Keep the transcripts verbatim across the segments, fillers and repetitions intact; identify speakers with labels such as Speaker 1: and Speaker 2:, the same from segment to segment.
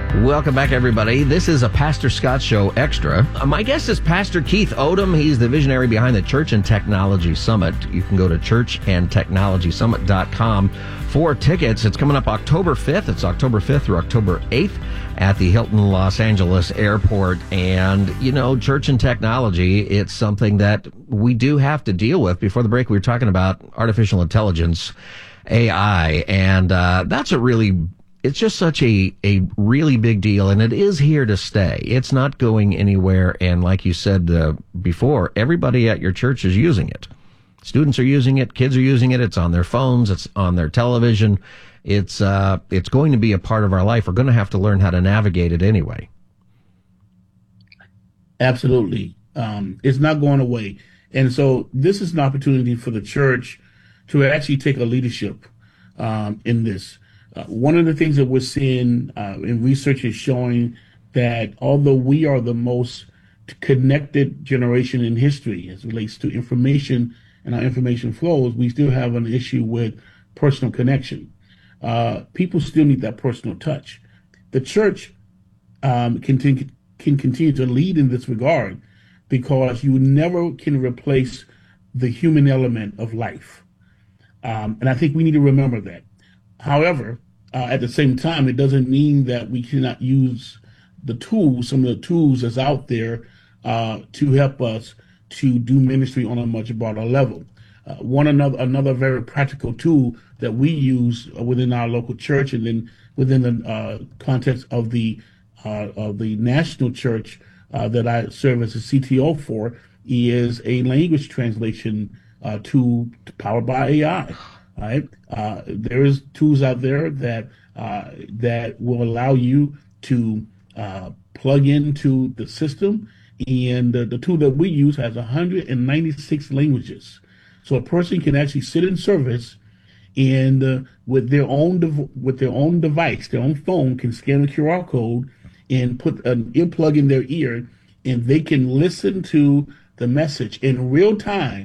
Speaker 1: Welcome back, everybody. This is a Pastor Scott Show Extra. Uh, my guest is Pastor Keith Odom. He's the visionary behind the Church and Technology Summit. You can go to church and technology summit dot com for tickets. It's coming up October fifth. It's October fifth through October eighth at the Hilton Los Angeles Airport. And, you know, church and technology, it's something that we do have to deal with. Before the break, we were talking about artificial intelligence, A I, and uh, that's a really It's just such a, a really big deal, and it is here to stay. It's not going anywhere, and like you said uh, before, everybody at your church is using it. Students are using it, kids are using it, it's on their phones, it's on their television. It's uh, it's going to be a part of our life. We're going to have to learn how to navigate it anyway.
Speaker 2: Absolutely. Um, it's not going away. And so this is an opportunity for the church to actually take a leadership um, in this. Uh, one of the things that we're seeing uh, in research is showing that although we are the most connected generation in history as it relates to information and our information flows, we still have an issue with personal connection. Uh, people still need that personal touch. The church um, can, can continue to lead in this regard because you never can replace the human element of life. Um, and I think we need to remember that. However, uh, at the same time, it doesn't mean that we cannot use the tools, some of the tools that's out there uh, to help us to do ministry on a much broader level. Uh, one another, another very practical tool that we use within our local church and then within the uh, context of the uh, of the national church uh, that I serve as a C T O for is a language translation uh, tool powered by A I. Right? Uh, there is tools out there that uh, that will allow you to uh, plug into the system, and uh, the tool that we use has one hundred ninety-six languages. So a person can actually sit in service, and uh, with their own dev- with their own device, their own phone, can scan the Q R code and put an earplug in their ear, and they can listen to the message in real time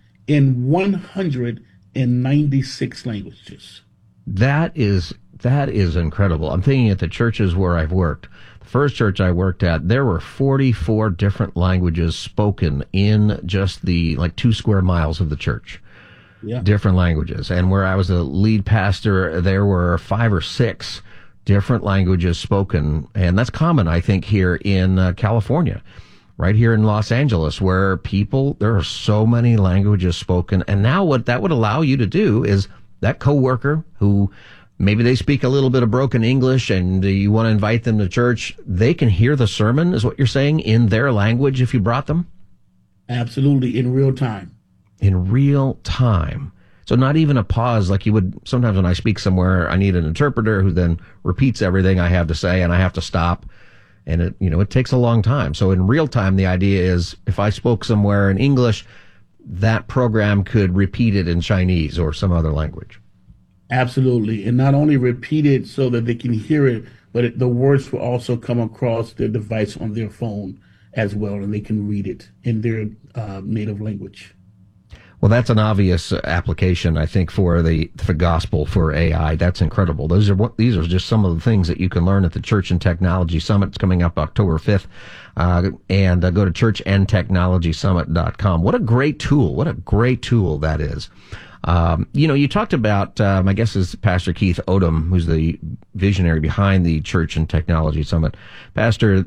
Speaker 2: in one hundred ninety-six languages.
Speaker 1: That is that is incredible. I'm thinking at the churches where I've worked. The first church I worked at, there were forty-four different languages spoken in just the like two square miles of the church. Yeah. Different languages. And where I was a lead pastor, there were five or six different languages spoken, and that's common, I think, here in uh, California. Right here in Los Angeles, where people, there are so many languages spoken. And now what that would allow you to do is that coworker who maybe they speak a little bit of broken English and you want to invite them to church, they can hear the sermon, is what you're saying, in their language if you brought them?
Speaker 2: Absolutely, in real time.
Speaker 1: In real time. So not even a pause like you would sometimes when I speak somewhere, I need an interpreter who then repeats everything I have to say and I have to stop. And it, you know, it takes a long time. So in real time, the idea is if I spoke somewhere in English, that program could repeat it in Chinese or some other language.
Speaker 2: Absolutely. And not only repeat it so that they can hear it, but it, the words will also come across their device on their phone as well, and they can read it in their uh, native language.
Speaker 1: Well, that's an obvious application, I think, for the for gospel, for A I. That's incredible. Those are what these are just some of the things that you can learn at the Church and Technology Summit. It's coming up October fifth. Uh, and uh, go to church and technology summit dot com. What a great tool. What a great tool that is. Um, you know, you talked about, um, I guess is Pastor Keith Odom, who's the visionary behind the Church and Technology Summit. Pastor,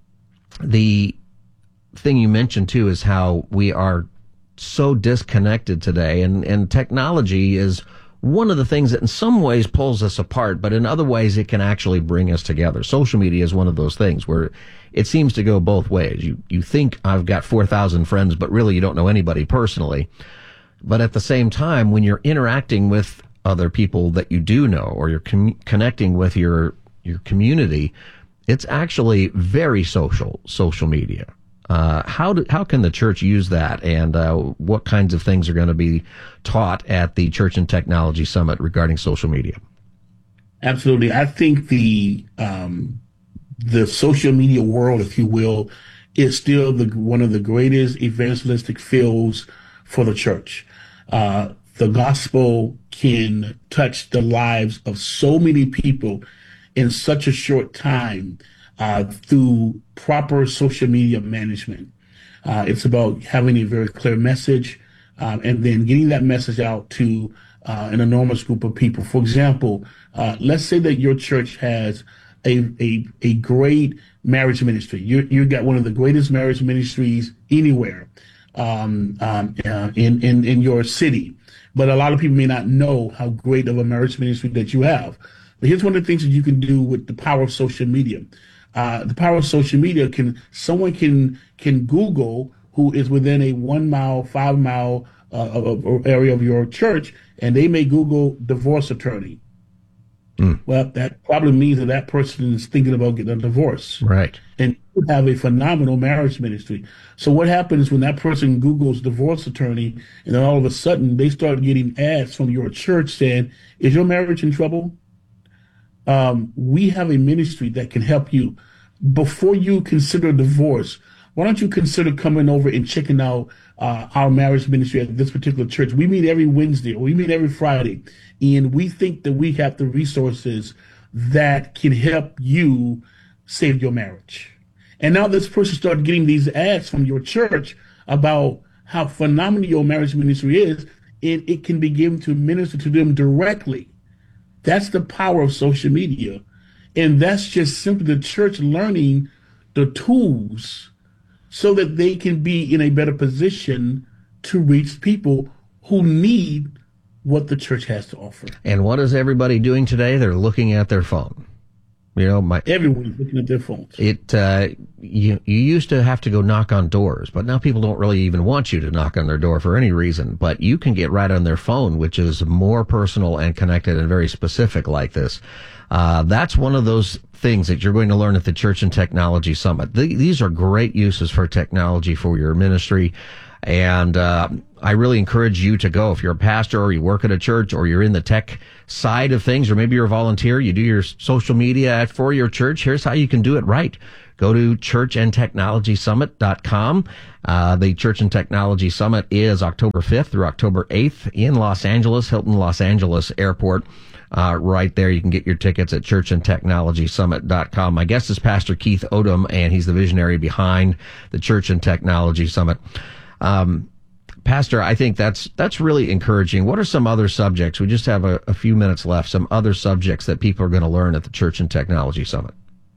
Speaker 1: the thing you mentioned, too, is how we are so disconnected today, and, and technology is one of the things that in some ways pulls us apart, but in other ways it can actually bring us together. Social media is one of those things where it seems to go both ways. You you think I've got four thousand friends, but really you don't know anybody personally. But at the same time, when you're interacting with other people that you do know, or you're com- connecting with your your community, it's actually very social, social media. Uh, how do, how can the church use that, and uh, what kinds of things are going to be taught at the Church and Technology Summit regarding social media?
Speaker 2: Absolutely. I think the um, the social media world, if you will, is still the one of the greatest evangelistic fields for the church. Uh, the gospel can touch the lives of so many people in such a short time uh, through proper social media management. Uh, it's about having a very clear message um, and then getting that message out to uh, an enormous group of people. For example, uh, let's say that your church has a a, a great marriage ministry. You you got one of the greatest marriage ministries anywhere um, um, uh, in in in your city, but a lot of people may not know how great of a marriage ministry that you have. But here's one of the things that you can do with the power of social media. Uh, the power of social media can someone can can Google who is within a one mile, five mile uh, area of your church, and they may Google divorce attorney. Mm. Well, that probably means that that person is thinking about getting a divorce.
Speaker 1: Right.
Speaker 2: And you have a phenomenal marriage ministry. So what happens when that person Googles divorce attorney, and then all of a sudden they start getting ads from your church saying, is your marriage in trouble? Um, we have a ministry that can help you. Before you consider divorce, why don't you consider coming over and checking out uh, our marriage ministry at this particular church? We meet every Wednesday, or we meet every Friday, and we think that we have the resources that can help you save your marriage. And now this person started getting these ads from your church about how phenomenal your marriage ministry is, and it can begin to minister to them directly. That's the power of social media. And that's just simply the church learning the tools so that they can be in a better position to reach people who need what the church has to offer.
Speaker 1: And what is everybody doing today? They're looking at their phone. You know, my
Speaker 2: everyone's looking at their phones.
Speaker 1: It uh, you you used to have to go knock on doors, but now people don't really even want you to knock on their door for any reason. But you can get right on their phone, which is more personal and connected and very specific like this. Uh, that's one of those things that you're going to learn at the Church and Technology Summit. Th- these are great uses for technology for your ministry. And uh, I really encourage you to go. If you're a pastor or you work at a church or you're in the tech side of things, or maybe you're a volunteer, you do your social media for your church, here's how you can do it right. Go to church and technology summit dot com. Uh, the Church and Technology Summit is October fifth through October eighth in Los Angeles, Hilton Los Angeles Airport. Uh, right there, you can get your tickets at church and technology summit dot com. My guest is Pastor Keith Odom, and he's the visionary behind the Church and Technology Summit. Um, Pastor, I think that's that's really encouraging. What are some other subjects? We just have a, a few minutes left. Some other subjects that people are going to learn at the Church and Technology Summit.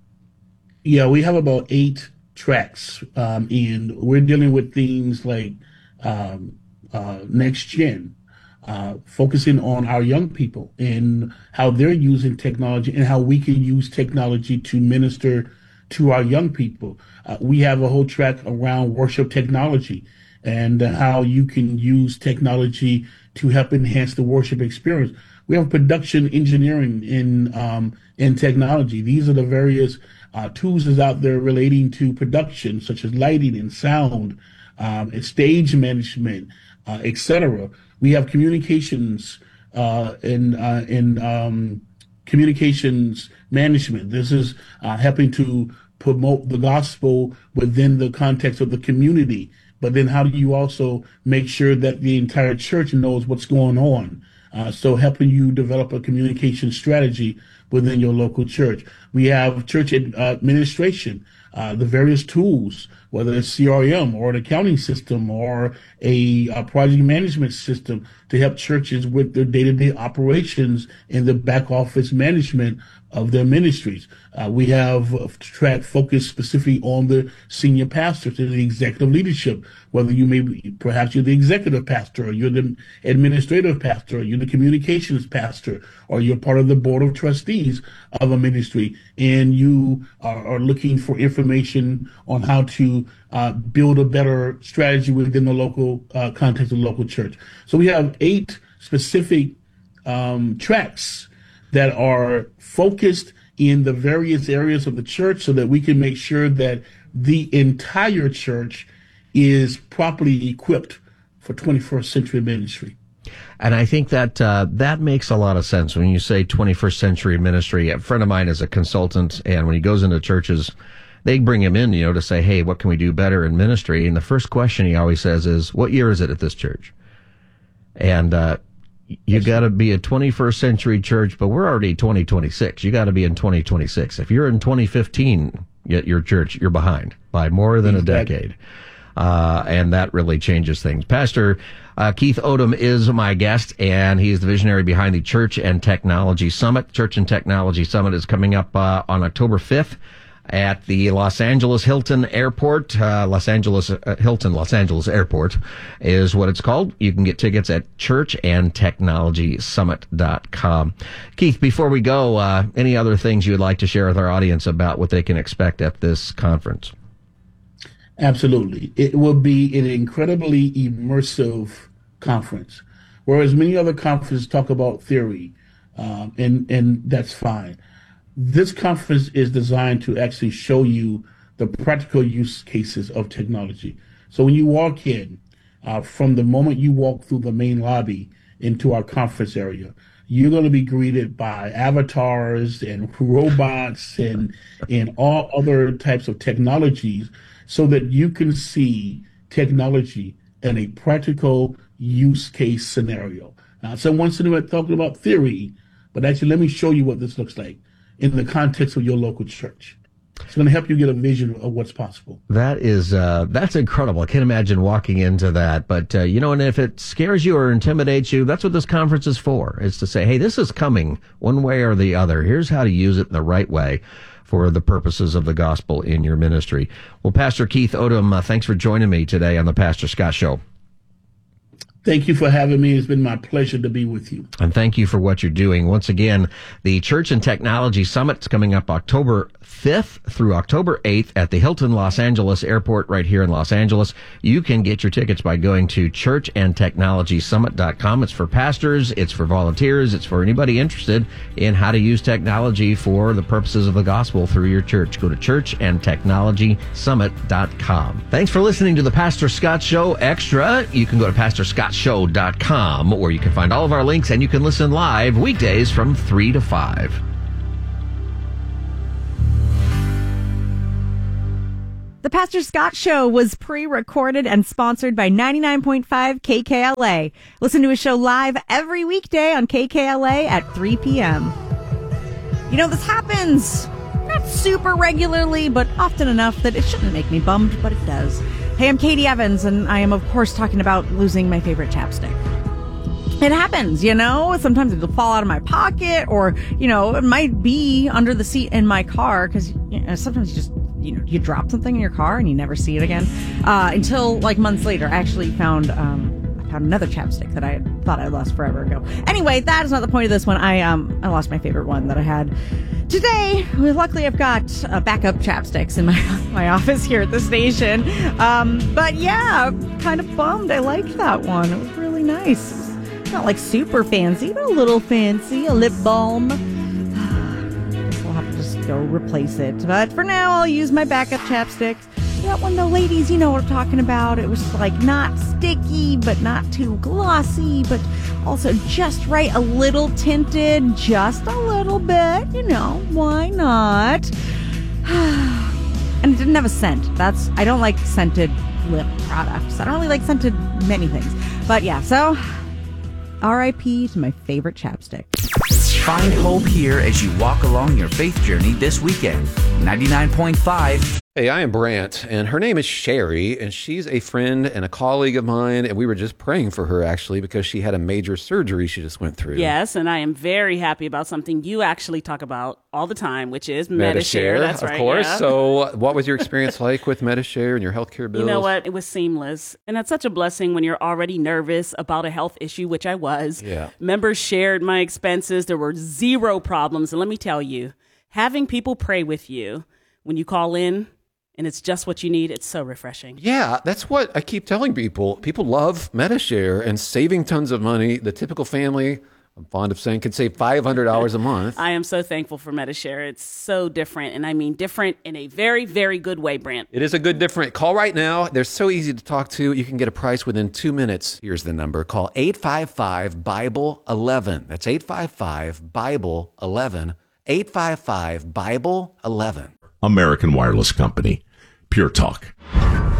Speaker 2: Yeah, we have about eight tracks, um, and we're dealing with things like um, uh, next gen, uh, focusing on our young people and how they're using technology and how we can use technology to minister to our young people. Uh, we have a whole track around worship technology and how you can use technology to help enhance the worship experience. We have production engineering in um, in technology. These are the various uh, tools that's out there relating to production, such as lighting and sound, um, and stage management, uh, et cetera. We have communications uh, and uh, in um, communications management. This is uh, helping to promote the gospel within the context of the community. But then how do you also make sure that the entire church knows what's going on? Uh, so helping you develop a communication strategy within your local church. We have church administration, uh, the various tools, whether it's C R M or an accounting system or a, a project management system to help churches with their day-to-day operations and the back office management of their ministries. Uh, we have a track focused specifically on the senior pastors and the executive leadership, whether you may be, perhaps you're the executive pastor, or you're the administrative pastor, or you're the communications pastor, or you're part of the board of trustees of a ministry, and you are, are looking for information on how to uh, build a better strategy within the local uh, context of the local church. So we have eight specific um, tracks that are focused in the various areas of the church so that we can make sure that the entire church is properly equipped for twenty-first century ministry.
Speaker 1: And I think that uh, that makes a lot of sense when you say twenty-first century ministry. A friend of mine is a consultant, and when he goes into churches, they bring him in, you know, to say, hey, what can we do better in ministry? And the first question he always says is, what year is it at this church? And uh You got to be a twenty-first century church, but we're already twenty twenty-six. You got to be in twenty twenty-six. If you're in twenty fifteen, yet your church, you're behind by more than exactly. a decade. Uh, and that really changes things. Pastor uh, Keith Odom is my guest, and he's the visionary behind the Church and Technology Summit. Church and Technology Summit is coming up uh, on October fifth at the Los Angeles Hilton Airport. Uh, Los Angeles uh, Hilton Los Angeles Airport is what it's called. You can get tickets at church and technology summit dot com. Keith, before we go, uh, any other things you would like to share with our audience about what they can expect at this conference?
Speaker 2: Absolutely. It will be an incredibly immersive conference, whereas many other conferences talk about theory, um, and, and that's fine. This conference is designed to actually show you the practical use cases of technology. So when you walk in, uh, from the moment you walk through the main lobby into our conference area, you're going to be greeted by avatars and robots and, and all other types of technologies, so that you can see technology in a practical use case scenario. Now, someone's sitting there talking about theory, but actually let me show you what this looks like in the context of your local church. It's going to help you get a vision of what's possible.
Speaker 1: That is, uh, that's incredible. I can't imagine walking into that. But, uh, you know, and if it scares you or intimidates you, that's what this conference is for. It's to say, hey, this is coming one way or the other. Here's how to use it in the right way for the purposes of the gospel in your ministry. Well, Pastor Keith Odom, uh, thanks for joining me today on the Pastor Scott Show.
Speaker 2: Thank you for having me. It's been my pleasure to be with you.
Speaker 1: And thank you for what you're doing. Once again, the Church and Technology Summit is coming up October fifth through October eighth at the Hilton Los Angeles Airport right here in Los Angeles. You can get your tickets by going to church and technology summit dot com. It's for pastors, it's for volunteers, it's for anybody interested in how to use technology for the purposes of the gospel through your church. Go to church and technology summit dot com. Thanks for listening to the Pastor Scott Show Extra. You can go to pastor scott show dot com, where you can find all of our links, and you can listen live weekdays from three to five.
Speaker 3: The Pastor Scott Show was pre-recorded and sponsored by ninety-nine point five K K L A. Listen to his show live every weekday on K K L A at three p.m. You know, this happens not super regularly, but often enough that it shouldn't make me bummed, but it does. Hey, I'm Katie Evans, and I am, of course, talking about losing my favorite chapstick. It happens, you know. Sometimes it'll fall out of my pocket, or, you know, it might be under the seat in my car, because you know, sometimes you just, you know, you drop something in your car and you never see it again. Uh, until, like, months later, I actually found, um, I found another chapstick that I had thought I lost forever ago. Anyway, that is not the point of this one. I, um, I lost my favorite one that I had today. Well, luckily, I've got uh, backup chapsticks in my my office here at the station. Um, but yeah, kind of bummed. I liked that one. It was really nice. Not like super fancy, but a little fancy. A lip balm. Guess I'll have to just go replace it. But for now, I'll use my backup chapsticks. That one, though, ladies, you know what I'm talking about. It was like not sticky, but not too glossy, but also just right, a little tinted, just a little bit. You know, why not? And it didn't have a scent. That's, I don't like scented lip products. I don't really like scented many things. But yeah, so R I P to my favorite chapstick.
Speaker 4: Find hope here as you walk along your faith journey this weekend. ninety-nine point five.
Speaker 5: Hey, I am Brant, and her name is Sherry, and she's a friend and a colleague of mine, and we were just praying for her, actually, because she had a major surgery she just went through.
Speaker 6: Yes, and I am very happy about something you actually talk about all the time, which is Medi-Share.
Speaker 5: Medi-Share,
Speaker 6: That's
Speaker 5: of
Speaker 6: right,
Speaker 5: course.
Speaker 6: yeah.
Speaker 5: So what was your experience like with Medi-Share and your healthcare bills?
Speaker 6: You know what? It was seamless, and that's such a blessing when you're already nervous about a health issue, which I was.
Speaker 5: Yeah.
Speaker 6: Members shared my expenses. There were zero problems, and let me tell you, having people pray with you when you call in, and it's just what you need, it's so refreshing.
Speaker 5: Yeah, that's what I keep telling people. People love Medi-Share and saving tons of money. The typical family, I'm fond of saying, could save five hundred dollars a month.
Speaker 6: I am so thankful for Medi-Share. It's so different, and I mean different in a very, very good way, Brant.
Speaker 5: It is a good different. Call right now. They're so easy to talk to. You can get a price within two minutes. Here's the number. Call eight five five, Bible eleven. That's eight five five, Bible eleven. eight five five, Bible eleven.
Speaker 7: American Wireless Company. Pure Talk.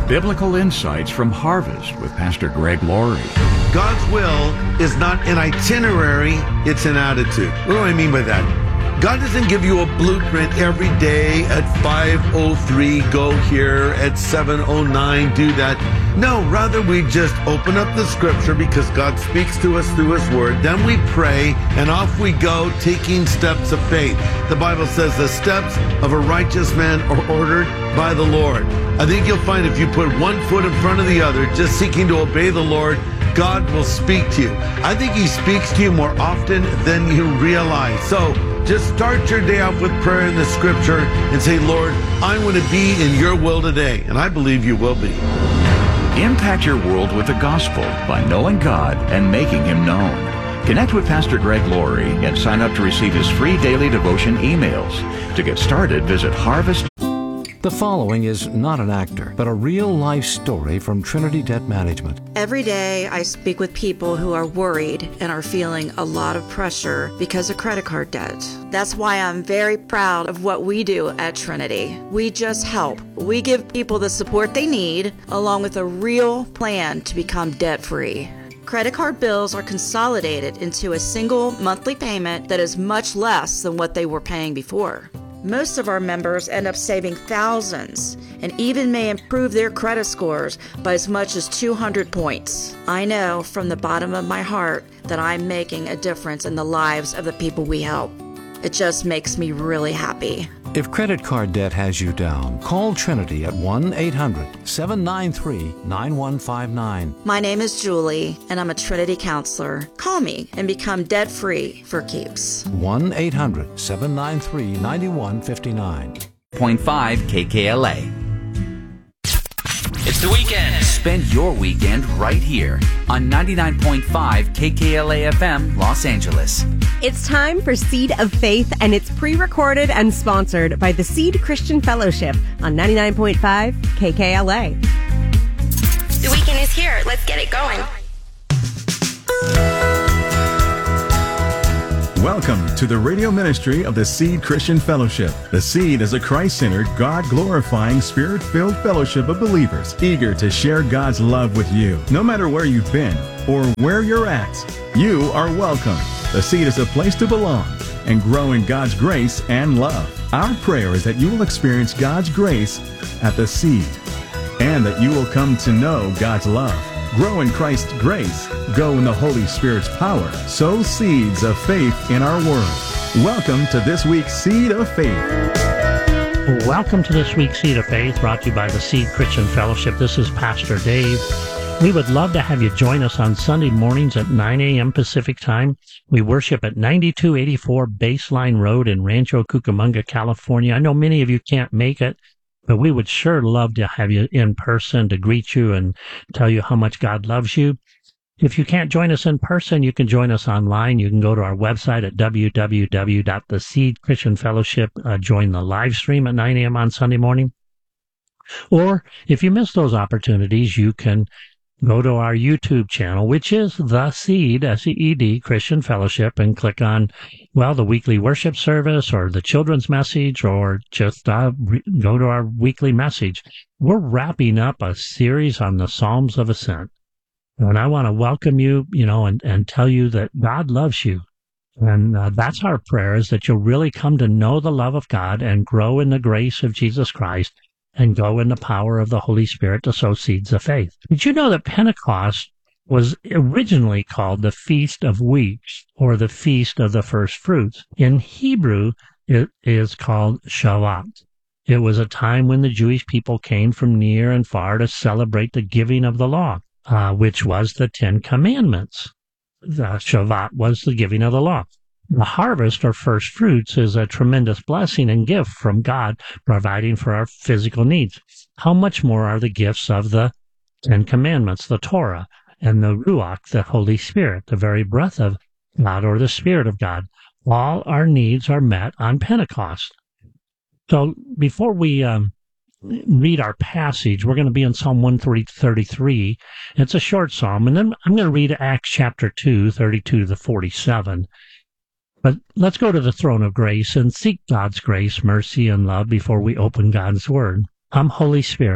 Speaker 7: Biblical Insights from Harvest with Pastor Greg Laurie.
Speaker 8: God's will is not an itinerary, it's an attitude. What do I mean by that? God doesn't give you a blueprint every day at five oh three, go here, at seven oh nine, do that. No, rather we just open up the scripture because God speaks to us through his word. Then we pray and off we go taking steps of faith. The Bible says the steps of a righteous man are ordered by the Lord. I think you'll find if you put one foot in front of the other, just seeking to obey the Lord, God will speak to you. I think he speaks to you more often than you realize. So just start your day off with prayer in the scripture and say, Lord, I want to be in your will today. And I believe you will be.
Speaker 7: Impact your world with the gospel by knowing God and making him known. Connect with Pastor Greg Laurie and sign up to receive his free daily devotion emails. To get started, visit Harvest.
Speaker 9: The following is not an actor, but a real-life story from Trinity Debt Management.
Speaker 10: Every day I speak with people who are worried and are feeling a lot of pressure because of credit card debt. That's why I'm very proud of what we do at Trinity. We just help. We give people the support they need, along with a real plan to become debt-free. Credit card bills are consolidated into a single monthly payment that is much less than what they were paying before. Most of our members end up saving thousands and even may improve their credit scores by as much as two hundred points. I know from the bottom of my heart that I'm making a difference in the lives of the people we help. It just makes me really happy.
Speaker 9: If credit card debt has you down, call Trinity at one eight hundred, seven nine three, nine one five nine.
Speaker 10: My name is Julie, and I'm a Trinity counselor. Call me and become debt-free for keeps.
Speaker 9: one eight hundred, seven nine three, nine one five nine.
Speaker 4: point five K K L A. It's the weekend. Spend your weekend right here on ninety-nine point five K K L A F M, Los Angeles.
Speaker 3: It's time for Seed of Faith, and it's pre-recorded and sponsored by the Seed Christian Fellowship on ninety-nine point five K K L A.
Speaker 11: The weekend is here. Let's get it going.
Speaker 12: Welcome to the radio ministry of the Seed Christian Fellowship. The Seed is a Christ-centered, God-glorifying, Spirit-filled fellowship of believers eager to share God's love with you. No matter where you've been or where you're at, you are welcome. The Seed is a place to belong and grow in God's grace and love. Our prayer is that you will experience God's grace at the Seed and that you will come to know God's love. Grow in Christ's grace, go in the Holy Spirit's power, sow seeds of faith in our world. Welcome to this week's Seed of Faith.
Speaker 13: Welcome to this week's Seed of Faith, brought to you by the Seed Christian Fellowship. This is Pastor Dave. We would love to have you join us on Sunday mornings at nine a.m. Pacific Time. We worship at ninety-two eighty-four Baseline Road in Rancho Cucamonga, California. I know many of you can't make it, but we would sure love to have you in person to greet you and tell you how much God loves you. If you can't join us in person, you can join us online. You can go to our website at w w w dot the seed christian fellowship, uh, join the live stream at nine a.m. on Sunday morning. Or if you miss those opportunities, you can go to our YouTube channel, which is The Seed, S E E D, Christian Fellowship, and click on, well, the weekly worship service or the children's message, or just uh, re- go to our weekly message. We're wrapping up a series on the Psalms of Ascent. And I want to welcome you, you know, and, and tell you that God loves you. And uh, that's our prayer, is that you'll really come to know the love of God and grow in the grace of Jesus Christ and go in the power of the Holy Spirit to sow seeds of faith. Did you know that Pentecost was originally called the Feast of Weeks, or the Feast of the First Fruits? In Hebrew, it is called Shavuot. It was a time when the Jewish people came from near and far to celebrate the giving of the law, uh, which was the Ten Commandments. The Shavuot was the giving of the law. The harvest, or first fruits, is a tremendous blessing and gift from God, providing for our physical needs. How much more are the gifts of the Ten Commandments, the Torah, and the Ruach, the Holy Spirit, the very breath of God, or the Spirit of God? All our needs are met on Pentecost. So before we um, read our passage, we're going to be in Psalm one thirty-three. It's a short psalm, and then I'm going to read Acts chapter two, thirty-two to forty-seven. But let's go to the throne of grace and seek God's grace, mercy, and love before we open God's Word. Come, Holy Spirit,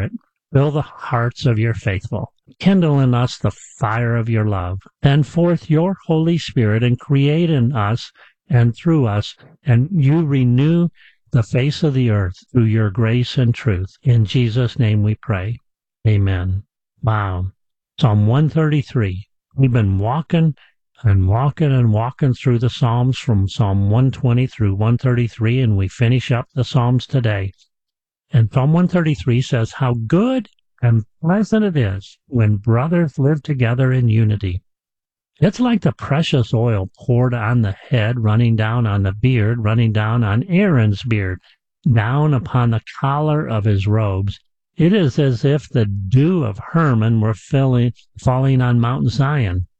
Speaker 13: Fill the hearts of your faithful. Kindle in us the fire of your love. Send forth your Holy Spirit and create in us and through us, and you renew the face of the earth through your grace and truth. In Jesus' name we pray. Amen. Wow. Psalm one thirty-three. We've been walking and walking and walking through the Psalms from Psalm one twenty through one thirty-three, and we finish up the Psalms today. And Psalm one thirty-three says, how good and pleasant it is when brothers live together in unity. It's like the precious oil poured on the head, running down on the beard, running down on Aaron's beard, down upon the collar of his robes. It is as if the dew of Hermon were filling, falling on Mount Zion.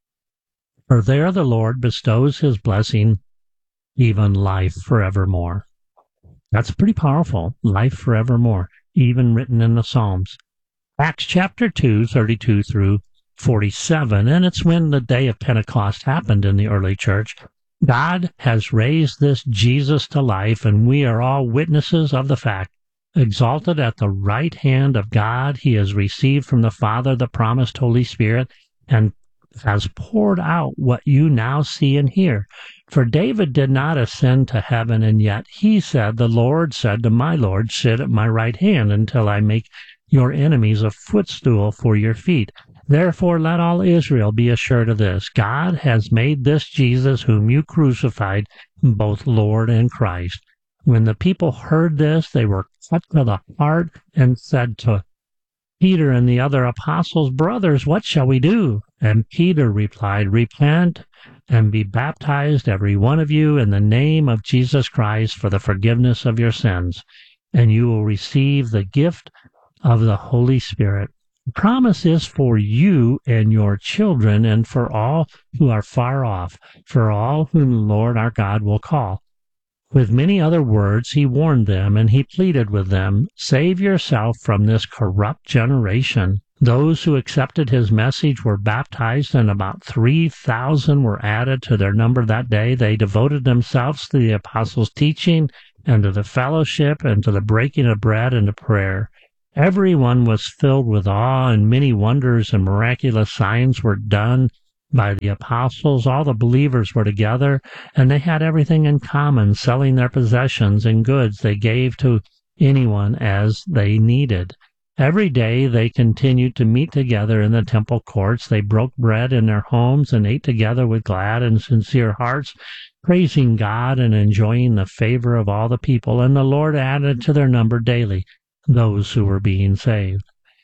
Speaker 13: For there the Lord bestows his blessing, even life forevermore. That's pretty powerful, life forevermore, even written in the Psalms. Acts chapter two, thirty-two through forty-seven, and it's when the day of Pentecost happened in the early church. God has raised this Jesus to life, and we are all witnesses of the fact. Exalted at the right hand of God, he has received from the Father the promised Holy Spirit, and has poured out what you now see and hear. For David did not ascend to heaven, and yet he said, the Lord said to my Lord, sit at my right hand until I make your enemies a footstool for your feet. Therefore let all Israel be assured of this. God has made this Jesus whom you crucified both Lord and Christ. When the people heard this, they were cut to the heart and said to Peter and the other apostles, brothers, what shall we do? And Peter replied, repent and be baptized, every one of you, in the name of Jesus Christ for the forgiveness of your sins, and you will receive the gift of the Holy Spirit. The promise is for you and your children, and for all who are far off, for all whom the Lord our God will call. With many other words he warned them, and he pleaded with them, save yourself from this corrupt generation. Those who accepted his message were baptized, and about three thousand were added to their number that day. They devoted themselves to the apostles' teaching, and to the fellowship, and to the breaking of bread, and to prayer. Everyone was filled with awe, and many wonders and miraculous signs were done by the apostles. All the believers were together, and they had everything in common, selling their possessions and goods they gave to anyone as they needed. Every day they continued to meet together in the temple courts. They broke bread in their homes and ate together with glad and sincere hearts, praising God and enjoying the favor of all the people. And the Lord added to their number daily those who were being saved.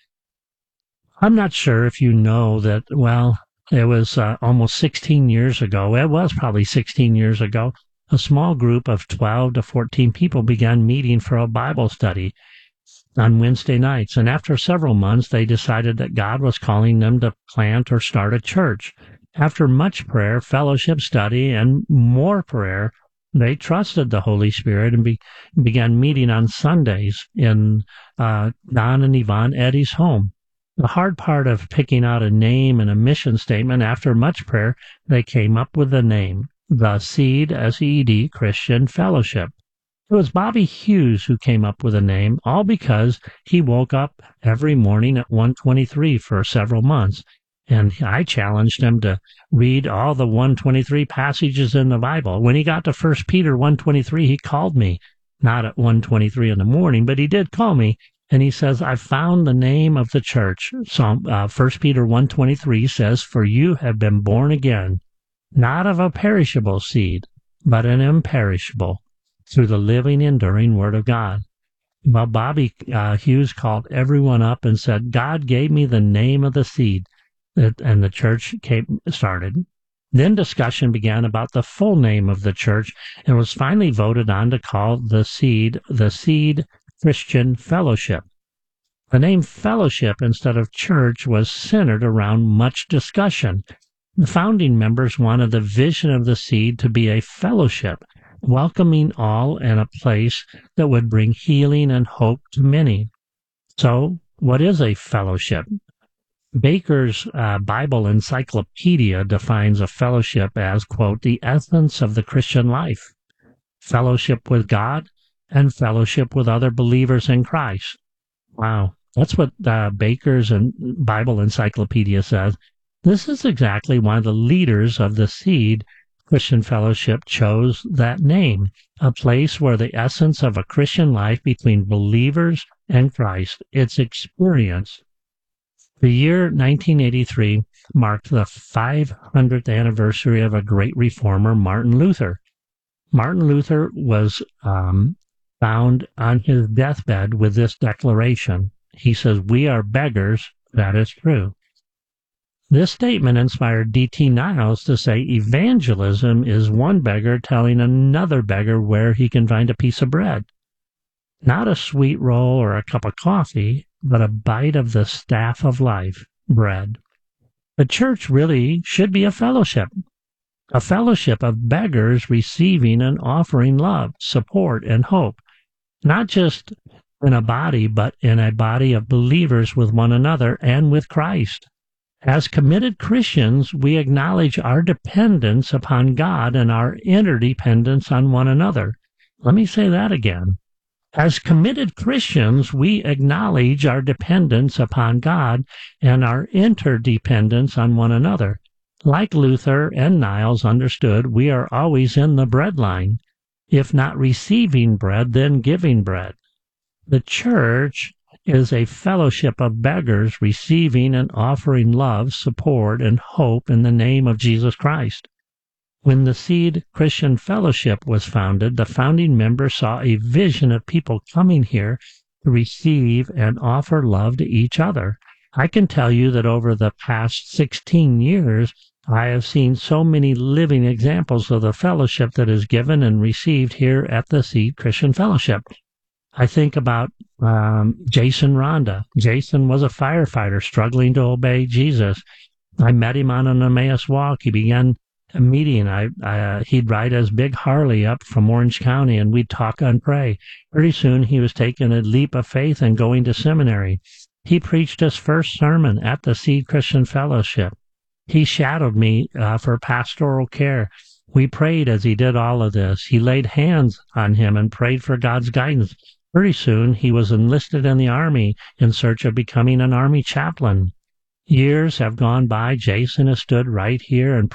Speaker 13: I'm not sure if you know that, well, it was uh, almost sixteen years ago. It was probably sixteen years ago. A small group of twelve to fourteen people began meeting for a Bible study on Wednesday nights. And after several months, they decided that God was calling them to plant or start a church. After much prayer, fellowship, study, and more prayer, they trusted the Holy Spirit and be, began meeting on Sundays in uh, Don and Yvonne Eddy's home. The hard part of picking out a name and a mission statement, after much prayer, they came up with the name, the Seed, S E E D, Christian Fellowship. It was Bobby Hughes who came up with the name, all because he woke up every morning at one twenty-three for several months. And I challenged him to read all the one twenty-three passages in the Bible. When he got to First Peter one twenty-three, he called me, not at one twenty-three in the morning, but he did call me. And he says, I found the name of the church. Psalm, uh, First Peter one twenty-three says, for you have been born again, not of a perishable seed, but an imperishable, through the living, enduring Word of God. Well, Bobby uh, Hughes called everyone up and said, God gave me the name of the seed. And the church came, started. Then discussion began about the full name of the church, and was finally voted on to call the Seed the Seed Christian Fellowship. The name Fellowship instead of church was centered around much discussion. The founding members wanted the vision of the Seed to be a fellowship, welcoming all and a place that would bring healing and hope to many. So, what is a fellowship? Baker's uh, Bible Encyclopedia defines a fellowship as, quote, the essence of the Christian life, fellowship with God and fellowship with other believers in Christ. Wow. That's what uh, Baker's and Bible Encyclopedia says. This is exactly why the leaders of the Seed Christian Fellowship chose that name, a place where the essence of a Christian life between believers and Christ, its experience. The year nineteen eighty-three marked the five hundredth anniversary of a great reformer, Martin Luther. Martin Luther was um, found on his deathbed with this declaration. He says, "We are beggars." That is true. This statement inspired D T Niles to say evangelism is one beggar telling another beggar where he can find a piece of bread. Not a sweet roll or a cup of coffee, but a bite of the staff of life, bread. The church really should be a fellowship, a fellowship of beggars receiving and offering love, support, and hope, not just in a body, but in a body of believers with one another and with Christ. As committed Christians, we acknowledge our dependence upon God and our interdependence on one another. Let me say that again. As committed Christians, we acknowledge our dependence upon God and our interdependence on one another. Like Luther and Niles understood, we are always in the bread line. If not receiving bread, then giving bread. The church is a fellowship of beggars receiving and offering love, support, and hope in the name of Jesus Christ. When the Seed Christian Fellowship was founded, the founding members saw a vision of people coming here to receive and offer love to each other. I can tell you that over the past sixteen years, I have seen so many living examples of the fellowship that is given and received here at the Seed Christian Fellowship. I think about um, Jason Ronda. Jason was a firefighter struggling to obey Jesus. I met him on an Emmaus walk. He began a meeting. I, uh, he'd ride his big Harley up from Orange County, and we'd talk and pray. Pretty soon, he was taking a leap of faith and going to seminary. He preached his first sermon at the Seed Christian Fellowship. He shadowed me uh, for pastoral care. We prayed as he did all of this. He laid hands on him and prayed for God's guidance. Pretty soon, he was enlisted in the Army in search of becoming an Army chaplain. Years have gone by. Jason has stood right here and